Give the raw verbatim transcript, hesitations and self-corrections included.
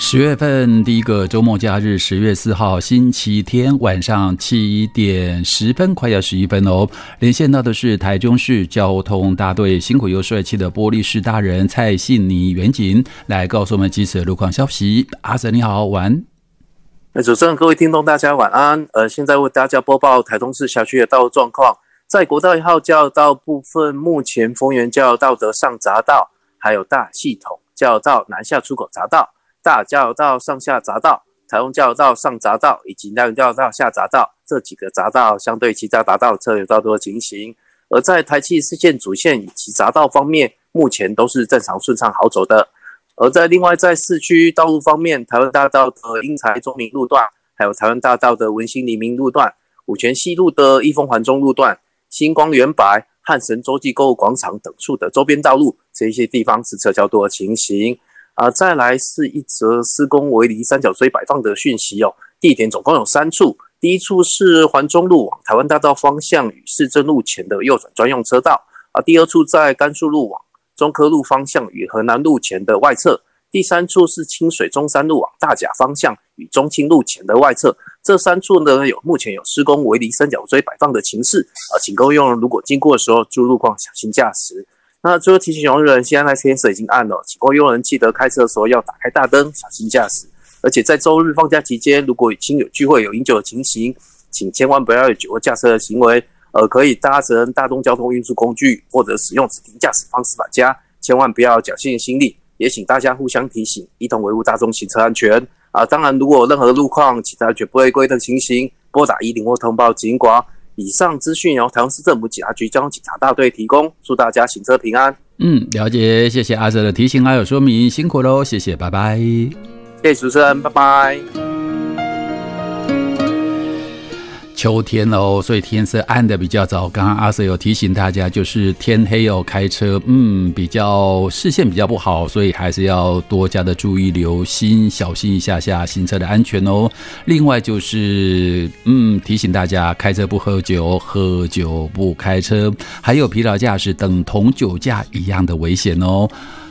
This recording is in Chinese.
十月份第一个周末假日，十月四号星期天晚上七点十分，快要十一分哦。连线到的是台中市交通大队辛苦又帅气的玻璃市大人蔡信妮员警，来告诉我们即时的路况消息。阿 Sir 你好，晚安。 主持人、各位听众，大家晚安。呃，现在为大家播报台中市辖区的道路状况。在国道一号交流道部分，目前丰原交流道的上匝道，还有大系统交流道南下出口匝道、大交流道上下匝道、台中交流道上匝道以及南园交流道下匝道这几个匝道，相对其他匝道车流较多的情形。而在台七四线主线以及匝道方面，目前都是正常顺畅好走的。而在另外在市区道路方面，台湾大道的英才中明路段，还有台湾大道的文心黎明路段、五权西路的益丰环中路段、星光圆白、汉神洲际购物广场等处的周边道路，这些地方是车较多的情形。啊，再来是一则施工围篱三角锥摆放的讯息哦，地点总共有三处。第一处是环中路往台湾大道方向与市政路前的右转专用车道啊，第二处在甘肃路往中科路方向与河南路前的外侧，第三处是清水中山路往大甲方向与中清路前的外侧。这三处呢，有目前有施工围篱三角锥摆放的情势啊，请各位用人如果经过的时候，注意路况，小心驾驶。那最后提醒用人，现在天色已经暗了，请各位用人记得开车的时候要打开大灯，小心驾驶。而且在周日放假期间，如果已经有聚会有饮酒的情形，请千万不要有酒后驾车的行为，呃，可以搭乘大众交通运输工具或者使用指定驾驶方式返家，千万不要侥幸心理。也请大家互相提醒，一同维护大众行车安全啊！当然，如果有任何路况其他安全不违规的情形，拨打一零或通报警广。以上资讯由台中市政府警察局交通警察大队提供，祝大家行车平安。 嗯，了解，谢谢阿 Sir 的提醒还有说明，辛苦喽，谢谢，拜拜。 谢谢主持人，拜拜。 秋天哦，所以天色暗的比较早。刚刚阿 Sir 有提醒大家，就是天黑哦，开车嗯比较视线比较不好，所以还是要多加的注意留心，小心一下下行车的安全哦。另外就是嗯提醒大家，开车不喝酒，喝酒不开车，还有疲劳驾驶等同酒驾一样的危险哦。